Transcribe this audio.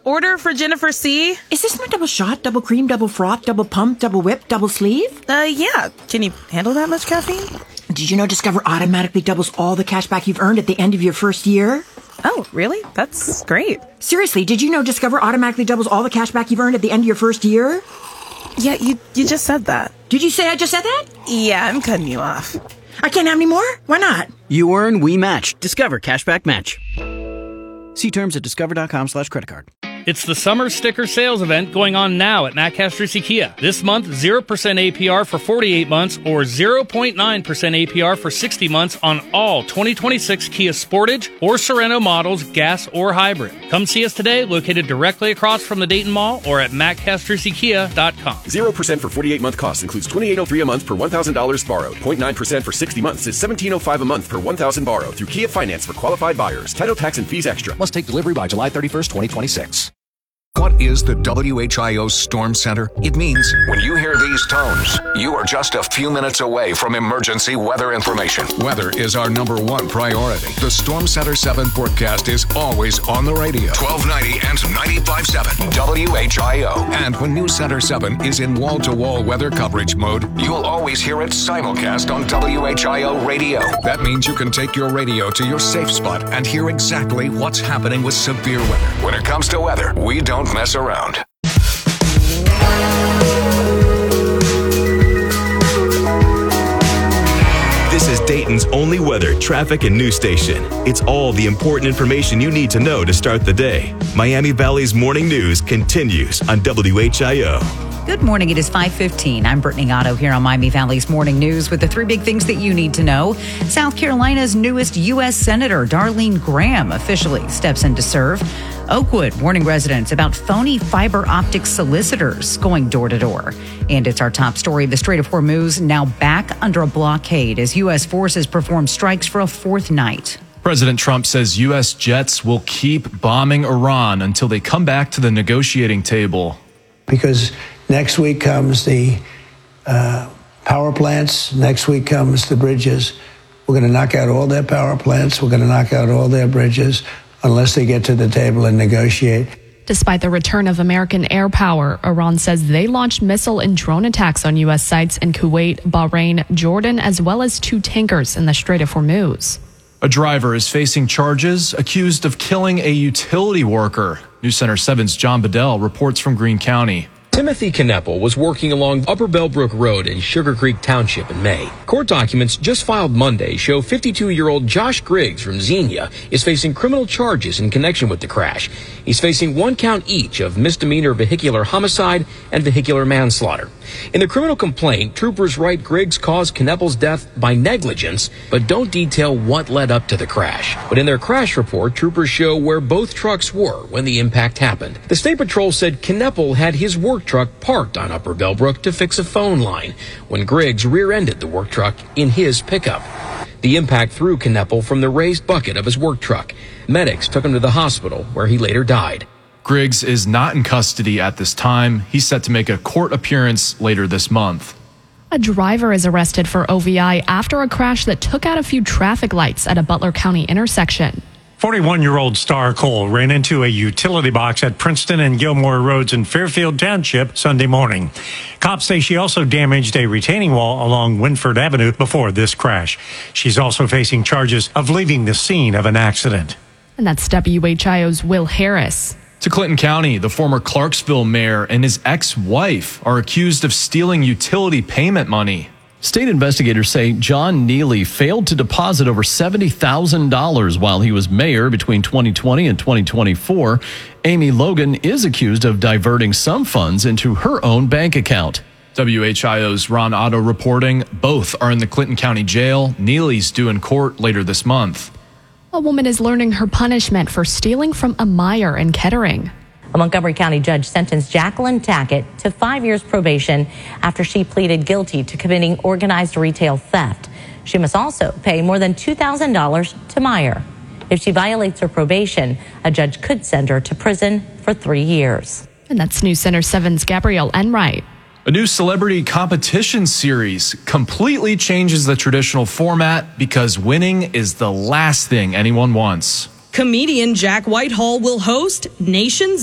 Order for Jennifer C. Is this my double shot, double cream, double froth, double pump, double whip, double sleeve? Yeah. Can you handle that much caffeine? Did you know Discover automatically doubles all the cash back you've earned at the end of your first year? Oh, really? That's great. Seriously, did you know Discover automatically doubles all the cash back you've earned at the end of your first year? Yeah, you just said that. Did you say I just said that? Yeah, I'm cutting you off. I can't have any more? Why not? You earn, we match. Discover Cashback Match. See terms at discover.com/creditcard. It's the summer sticker sales event going on now at Matt Castrucci Kia. This month, 0% APR for 48 months or 0.9% APR for 60 months on all 2026 Kia Sportage or Sorento models, gas or hybrid. Come see us today, located directly across from the Dayton Mall or at mattcastruccikia.com. 0% for 48-month cost includes $2,803 a month per $1,000 borrowed. 0.9% for 60 months is $1,705 a month per $1,000 borrowed through Kia Finance for qualified buyers. Title, tax, and fees extra. Must take delivery by July 31st, 2026. What is the WHIO Storm Center? It means when you hear these tones, you are just a few minutes away from emergency weather information. Weather is our number one priority. The Storm Center 7 forecast is always on the radio. 1290 and 95.7 WHIO. And when News Center 7 is in wall-to-wall weather coverage mode, you'll always hear it simulcast on WHIO radio. That means you can take your radio to your safe spot and hear exactly what's happening with severe weather. When it comes to weather, we don't mess around. This is Dayton's only weather, traffic, and news station. It's all the important information you need to know to start the day. Miami Valley's morning news continues on WHIO. Good morning. It is 5:15. I'm Brittany Otto here on Miami Valley's Morning News with the three big things that you need to know. South Carolina's newest U.S. Senator, Darlene Graham, officially steps in to serve. Oakwood warning residents about phony fiber optic solicitors going door to door. And it's our top story. The Strait of Hormuz now back under a blockade as U.S. forces perform strikes for a fourth night. President Trump says U.S. jets will keep bombing Iran until they come back to the negotiating table. Because next week comes the power plants. Next week comes the bridges. We're going to knock out all their power plants. We're going to knock out all their bridges unless they get to the table and negotiate. Despite the return of American air power, Iran says they launched missile and drone attacks on U.S. sites in Kuwait, Bahrain, Jordan, as well as 2 tankers in the Strait of Hormuz. A driver is facing charges accused of killing a utility worker. News Center 7's John Bedell reports from Greene County. Timothy Kneppel was working along Upper Bellbrook Road in Sugar Creek Township in May. Court documents just filed Monday show 52-year-old Josh Griggs from Xenia is facing criminal charges in connection with the crash. He's facing 1 count each of misdemeanor vehicular homicide and vehicular manslaughter. In the criminal complaint, troopers write Griggs caused Kneppel's death by negligence, but don't detail what led up to the crash. But in their crash report, troopers show where both trucks were when the impact happened. The State Patrol said Kneppel had his work truck parked on Upper Bellbrook to fix a phone line when Griggs rear-ended the work truck in his pickup. The impact threw Kneppel from the raised bucket of his work truck. Medics took him to the hospital where he later died. Griggs is not in custody at this time. He's set to make a court appearance later this month. A driver is arrested for OVI after a crash that took out a few traffic lights at a Butler County intersection. 41-year-old Star Cole ran into a utility box at Princeton and Gilmore Roads in Fairfield Township Sunday morning. Cops say she also damaged a retaining wall along Winford Avenue before this crash. She's also facing charges of leaving the scene of an accident. And that's WHIO's Will Harris. To Clinton County, the former Clarksville mayor and his ex-wife are accused of stealing utility payment money. State investigators say John Neely failed to deposit over $70,000 while he was mayor between 2020 and 2024. Amy Logan is accused of diverting some funds into her own bank account. WHIO's Ron Otto reporting both are in the Clinton County Jail. Neely's due in court later this month. A woman is learning her punishment for stealing from a Meijer in Kettering. A Montgomery County judge sentenced Jacqueline Tackett to 5 years probation after she pleaded guilty to committing organized retail theft. She must also pay more than $2,000 to Meijer. If she violates her probation, a judge could send her to prison for 3 years. And that's News Center 7's Gabrielle Enright. A new celebrity competition series completely changes the traditional format because winning is the last thing anyone wants. Comedian Jack Whitehall will host Nation's